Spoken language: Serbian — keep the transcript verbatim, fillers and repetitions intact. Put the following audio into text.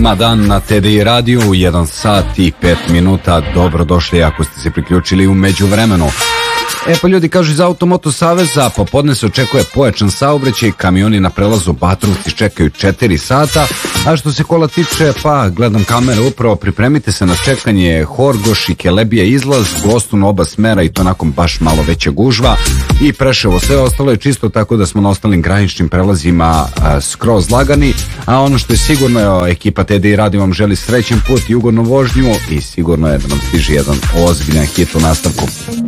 ima dan na T D I radiju, jedan sat i pet minuta. Dobrodošli ako ste se priključili u međuvremenu. E pa ljudi, kažu iz Automoto Saveza, popodne se očekuje pojačan saobraćaj, kamioni na prelazu Batrovci čekaju četiri sata, a što se kola tiče, pa gledam kamere upravo, pripremite se na čekanje Horgoš i Kelebija izlaz, Gostun oba smera i to nakon baš malo veće gužva i Preševo, sve ostalo je čisto, tako da smo na ostalim graničnim prelazima a, skroz lagani, a ono što je sigurno, ekipa T D I radi vam želi srećan put i ugodnu vožnju i sigurno je da nam stiže jedan ozbiljan hit u nastavku.